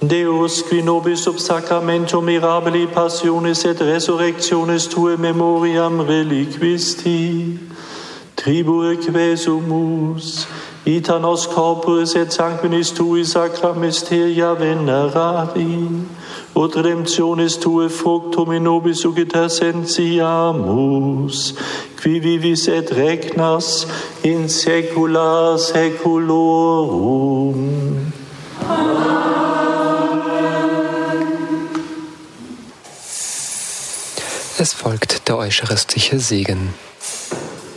Deus, qui nobis sub sacramentum mirabili passionis et resurrectionis tue memoriam reliquisti, tribue quesumus, ita nos corporis et sanguinis tui sacra mysteria venerari, ut redemptionis tue fructum in nobis ugita sentiamus, qui vivis et regnas in saecula saeculorum. Es folgt der eucharistische Segen.